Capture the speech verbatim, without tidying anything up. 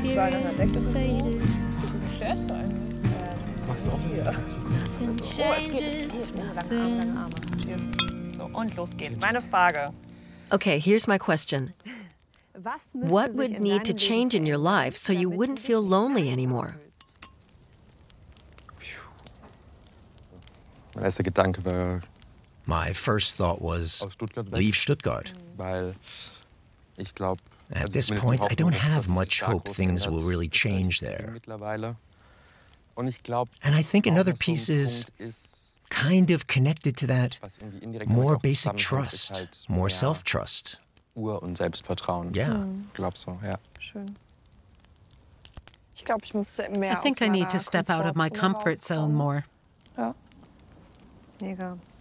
beieinander weg ist und so. Wie schläfst du eigentlich? Magst du auch mit Ja. mir? Oh, es geht, es geht. Lange Arme, lange Arme. Cheers. So, und los geht's. Meine Frage. Okay, here's my question. Was müsste What sich would in need to deinem change in Leben your verändern, life so you damit wouldn't du feel dich lonely nicht anymore? Mein erster Gedanke war My first thought was, aus Stuttgart weg, leave Stuttgart. weil ich glaube, At this point, I don't have much hope things will really change there. mittlerweile. Und ich glaube, And I think auch another noch so ein piece is Punkt ist, kind of connected to that, was irgendwie indirekt more damit auch basic zusammenhängt, ist trust, halt more mehr self-trust. Ur- und Selbstvertrauen. Yeah. Ich glaube so, ja. Schön. Ich glaube, ich muss mehr I think aus I need meiner to step out of my Komfortzone comfort zone rauskommen. more. Ja. Mega.